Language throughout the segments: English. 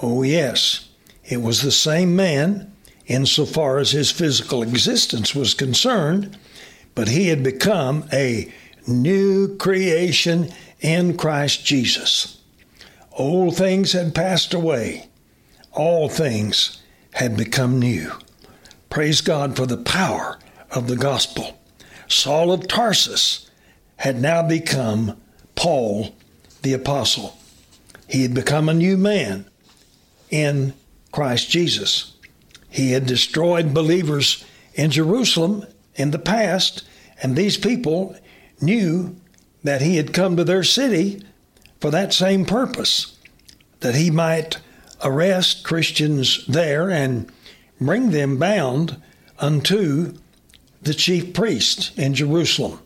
Oh yes, it was the same man insofar as his physical existence was concerned, but he had become a new creation in Christ Jesus. Old things had passed away. All things had become new. Praise God for the power of the gospel. Saul of Tarsus had now become Paul the apostle. He had become a new man in Christ Jesus. He had destroyed believers in Jerusalem in the past, and these people knew that he had come to their city for that same purpose, that he might arrest Christians there and bring them bound unto the chief priest in Jerusalem.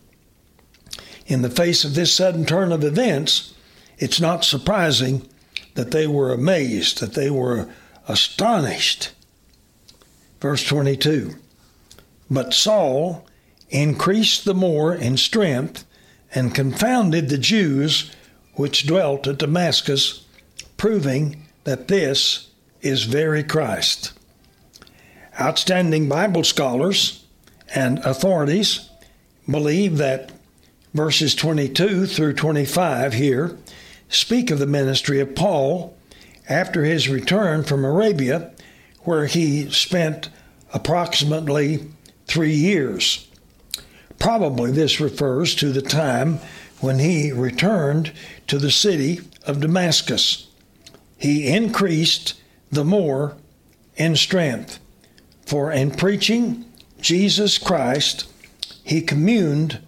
In the face of this sudden turn of events, it's not surprising that they were amazed, that they were astonished. Verse 22, but Saul increased the more in strength and confounded the Jews which dwelt at Damascus, proving that this is very Christ. Outstanding Bible scholars and authorities believe that verses 22 through 25 here speak of the ministry of Paul after his return from Arabia, where he spent approximately 3 years. Probably this refers to the time when he returned to the city of Damascus. He increased the more in strength, for in preaching Jesus Christ, he communed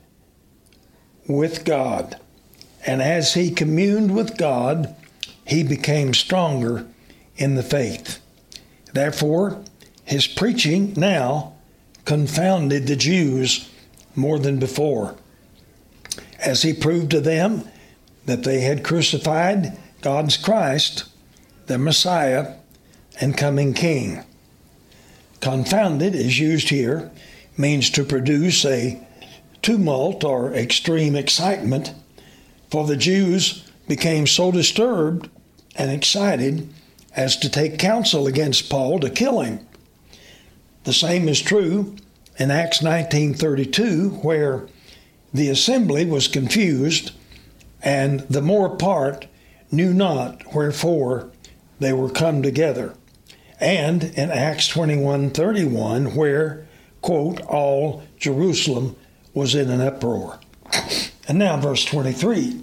with God. And as he communed with God, he became stronger in the faith. Therefore, his preaching now confounded the Jews more than before, as he proved to them that they had crucified God's Christ, the Messiah and coming King. Confounded is used here, means to produce a tumult or extreme excitement, for the Jews became so disturbed and excited as to take counsel against Paul to kill him. The same is true in Acts 19:32, where the assembly was confused, and the more part knew not wherefore they were come together. And in Acts 21:31, where, quote, all Jerusalem was in an uproar. And now verse 23.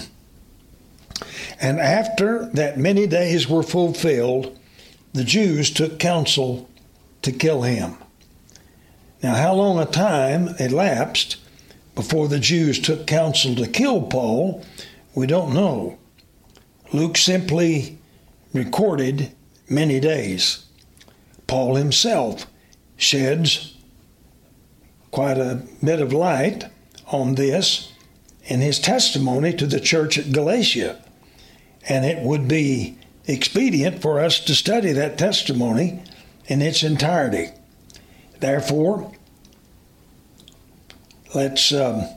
And after that many days were fulfilled, the Jews took counsel to kill him. Now, how long a time elapsed before the Jews took counsel to kill Paul, we don't know. Luke simply recorded many days. Paul himself sheds quite a bit of light on this in his testimony to the church at Galatia. And it would be expedient for us to study that testimony in its entirety. Therefore, let's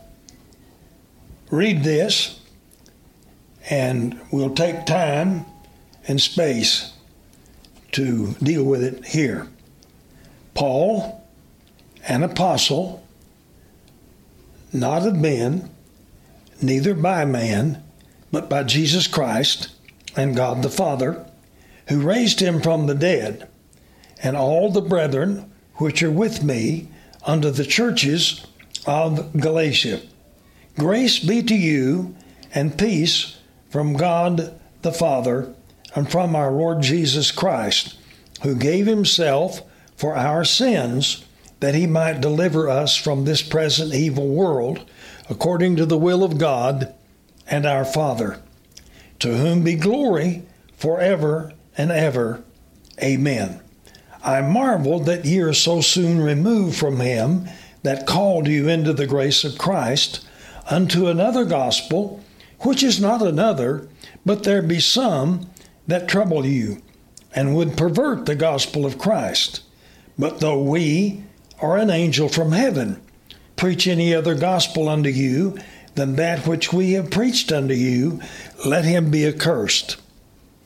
read this, and we'll take time and space to deal with it here. Paul, an apostle, not of men, neither by man, but by Jesus Christ and God the Father, who raised him from the dead, and all the brethren which are with me unto the churches of Galatia. Grace be to you and peace from God the Father and from our Lord Jesus Christ, who gave himself for our sins, that he might deliver us from this present evil world, according to the will of God and our Father, to whom be glory forever and ever. Amen. I marvel that ye are so soon removed from him that called you into the grace of Christ, unto another gospel, which is not another, but there be some that trouble you, and would pervert the gospel of Christ. But though we, or an angel from heaven, preach any other gospel unto you than that which we have preached unto you, let him be accursed.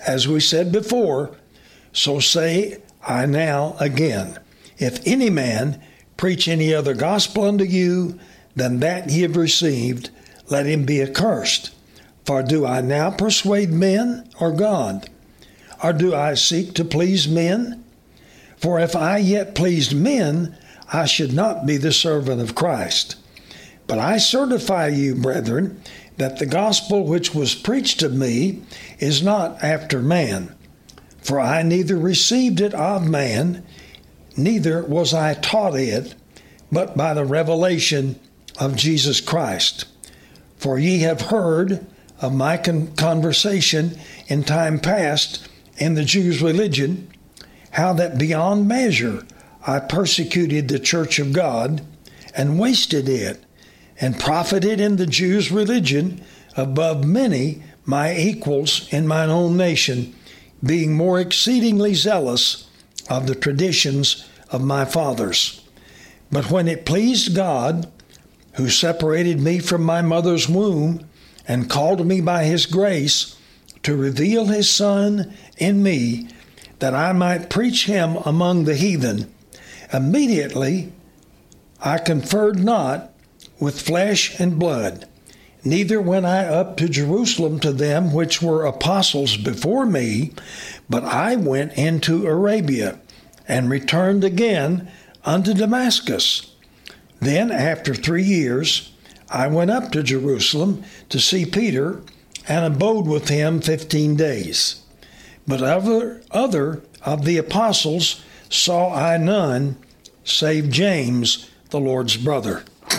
As we said before, so say I now again, if any man preach any other gospel unto you than that ye have received, let him be accursed. For do I now persuade men or God? Or do I seek to please men? For if I yet pleased men, I should not be the servant of Christ. But I certify you, brethren, that the gospel which was preached of me is not after man. For I neither received it of man, neither was I taught it, but by the revelation of Jesus Christ. For ye have heard of my conversation in time past in the Jews' religion, how that beyond measure I persecuted the church of God, and wasted it, and profited in the Jews' religion above many my equals in mine own nation, being more exceedingly zealous of the traditions of my fathers. But when it pleased God, who separated me from my mother's womb, and called me by his grace to reveal his Son in me, that I might preach him among the heathen, immediately I conferred not with flesh and blood, neither went I up to Jerusalem to them which were apostles before me, but I went into Arabia, and returned again unto Damascus. Then after 3 years I went up to Jerusalem to see Peter, and abode with him 15 days. But other of the apostles saw I none, save James, the Lord's brother.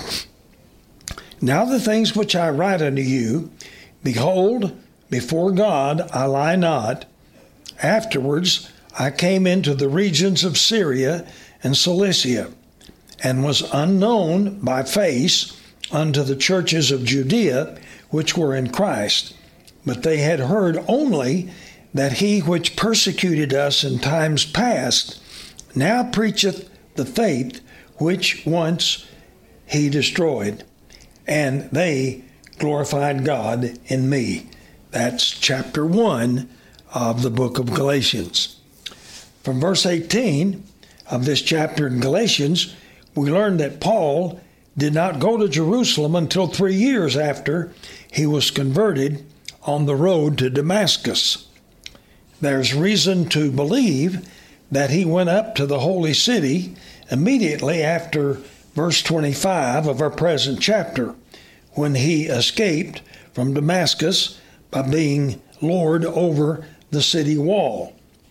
Now the things which I write unto you, behold, before God I lie not. Afterwards I came into the regions of Syria and Cilicia, and was unknown by face unto the churches of Judea which were in Christ. But they had heard only that he which persecuted us in times past now preacheth the faith which once he destroyed, and they glorified God in me. That's chapter 1 of the book of Galatians. From verse 18 of this chapter in Galatians, we learn that Paul did not go to Jerusalem until 3 years after he was converted on the road to Damascus. There's reason to believe that he went up to the holy city immediately after verse 25 of our present chapter, when he escaped from Damascus by being lord over the city wall.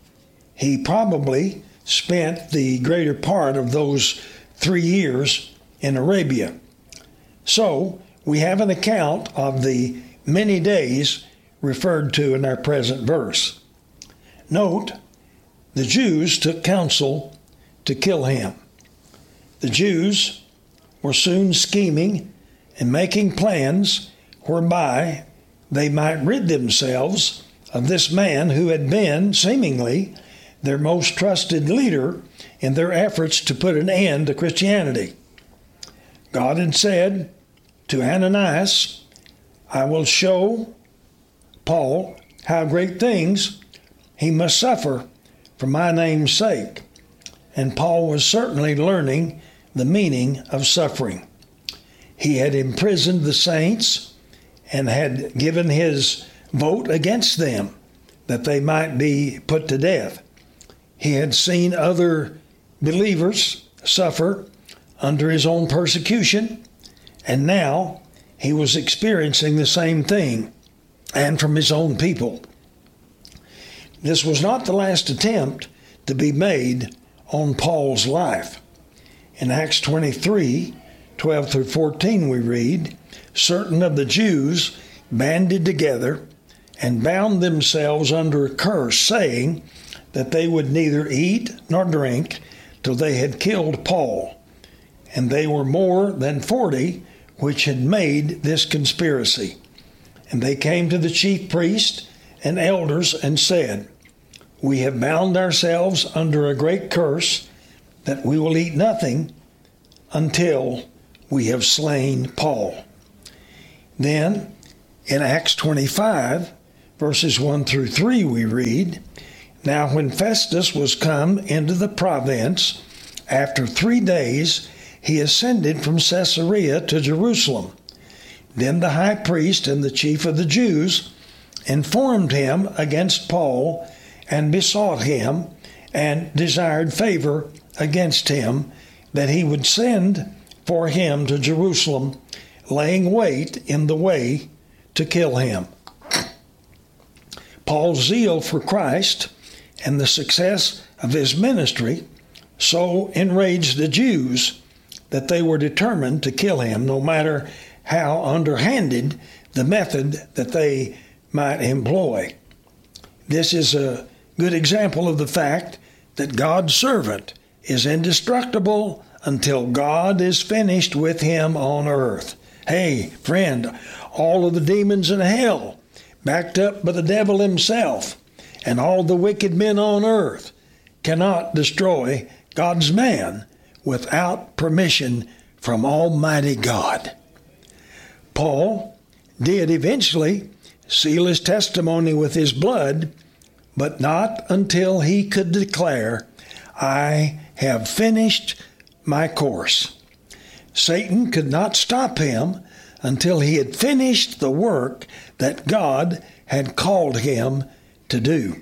He probably spent the greater part of those 3 years in Arabia. So we have an account of the many days referred to in our present verse. Note, the Jews took counsel to kill him. The Jews were soon scheming and making plans whereby they might rid themselves of this man who had been, seemingly, their most trusted leader in their efforts to put an end to Christianity. God had said to Ananias, I will show Paul how great things he must suffer for my name's sake. And Paul was certainly learning the meaning of suffering. He had imprisoned the saints and had given his vote against them that they might be put to death. He had seen other believers suffer under his own persecution, and now he was experiencing the same thing, and from his own people. This was not the last attempt to be made on Paul's life. In Acts 23, 12 through 14, we read, certain of the Jews banded together and bound themselves under a curse, saying that they would neither eat nor drink till they had killed Paul. And they were more than 40 which had made this conspiracy. And they came to the chief priest and elders and said, we have bound ourselves under a great curse, that we will eat nothing until we have slain Paul. Then, in Acts 25, verses 1 through 3, we read, "Now when Festus was come into the province, after 3 days he ascended from Caesarea to Jerusalem. Then the high priest and the chief of the Jews informed him against Paul, and besought him, and desired favor against him, that he would send for him to Jerusalem, laying wait in the way to kill him. Paul's zeal for Christ and the success of his ministry so enraged the Jews that they were determined to kill him, no matter how underhanded the method that they might employ. This is a good example of the fact that God's servant is indestructible until God is finished with him on earth. Hey, friend, all of the demons in hell, backed up by the devil himself, and all the wicked men on earth cannot destroy God's man without permission from Almighty God. Paul did eventually seal his testimony with his blood, but not until he could declare, "I have finished my course." Satan could not stop him until he had finished the work that God had called him to do.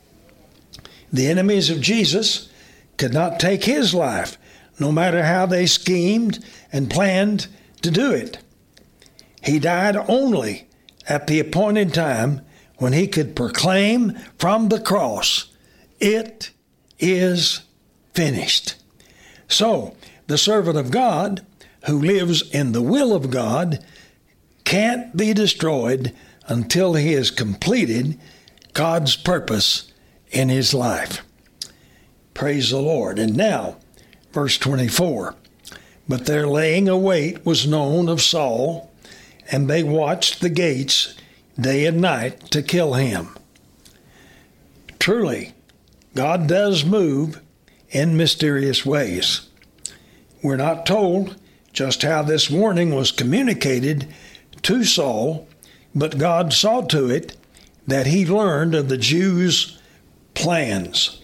The enemies of Jesus could not take his life, no matter how they schemed and planned to do it. He died only at the appointed time when he could proclaim from the cross, "It is finished." So, the servant of God who lives in the will of God can't be destroyed until he has completed God's purpose in his life. Praise the Lord. And now, verse 24. "But their laying await was known of Saul, and they watched the gates day and night to kill him." Truly, God does move in mysterious ways. We're not told just how this warning was communicated to Saul, but God saw to it that he learned of the Jews' plans.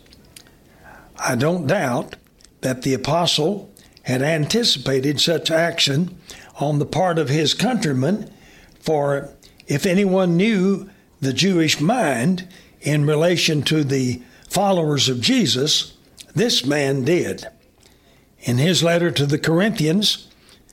I don't doubt that the apostle had anticipated such action on the part of his countrymen, for if anyone knew the Jewish mind in relation to the followers of Jesus, this man did. In his letter to the Corinthians,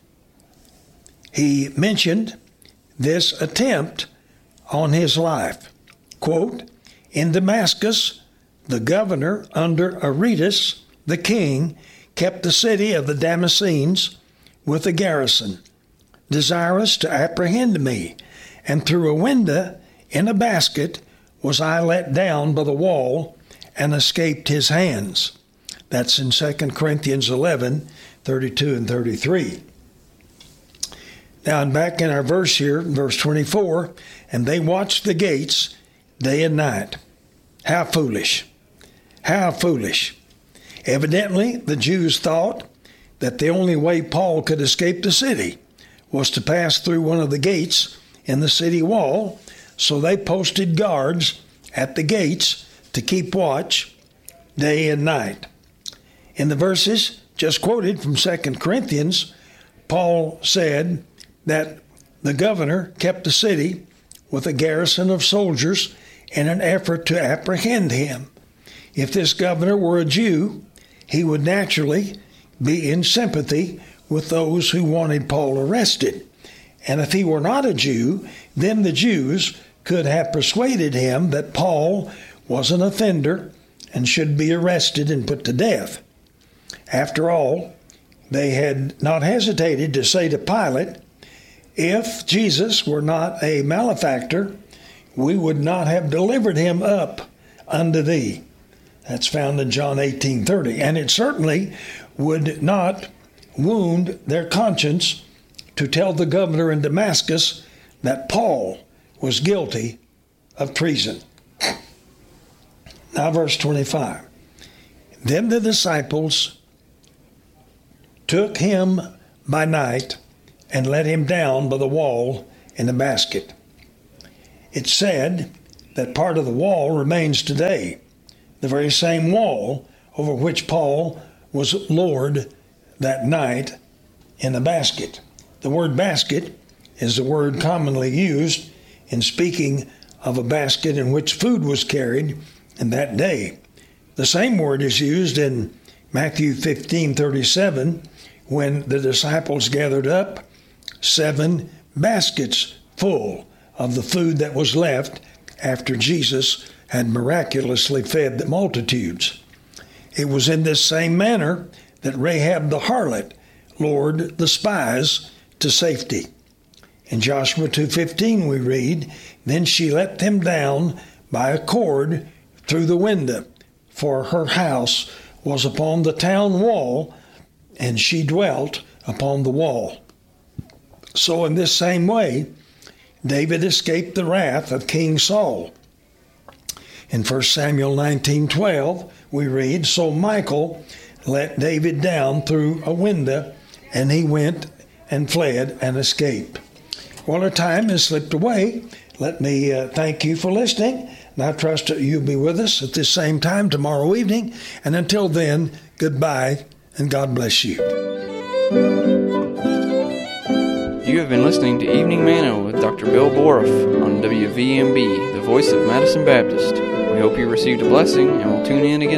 he mentioned this attempt on his life. Quote, "In Damascus, the governor under Aretas, the king, kept the city of the Damascenes with a garrison, desirous to apprehend me, and through a window in a basket was I let down by the wall and escaped his hands." That's in 2 Corinthians 11, 32 and 33. Now, back in our verse here, verse 24, "And they watched the gates day and night." How foolish. How foolish. Evidently, the Jews thought that the only way Paul could escape the city was to pass through one of the gates in the city wall, so they posted guards at the gates to keep watch day and night. In the verses just quoted from 2 Corinthians, Paul said that the governor kept the city with a garrison of soldiers in an effort to apprehend him. If this governor were a Jew, he would naturally be in sympathy with those who wanted Paul arrested. And if he were not a Jew, then the Jews could have persuaded him that Paul was an offender and should be arrested and put to death. After all, they had not hesitated to say to Pilate, "If Jesus were not a malefactor, we would not have delivered him up unto thee." That's found in John 18:30. And it certainly would not wound their conscience to tell the governor in Damascus that Paul was guilty of treason. Now verse 25. "Then the disciples took him by night and let him down by the wall in a basket." It said that part of the wall remains today, the very same wall over which Paul was lowered that night in a basket. The word basket is the word commonly used in speaking of a basket in which food was carried in that day. The same word is used in Matthew 15:37 when the disciples gathered up 7 baskets full of the food that was left after Jesus had miraculously fed the multitudes. It was in this same manner that Rahab the harlot lured the spies to safety. In Joshua 2:15 we read, "Then she let them down by a cord through the window, for her house was upon the town wall, and she dwelt upon the wall." So in this same way, David escaped the wrath of King Saul. In 1 Samuel 19:12, we read, "So Michal let David down through a window, and he went and fled and escaped." Well, our time has slipped away. Let me thank you for listening, and I trust that you'll be with us at this same time tomorrow evening. And until then, goodbye, and God bless you. You have been listening to Evening Manna with Dr. Bill Boroff on WVMB, the voice of Madison Baptist. We hope you received a blessing, and will tune in again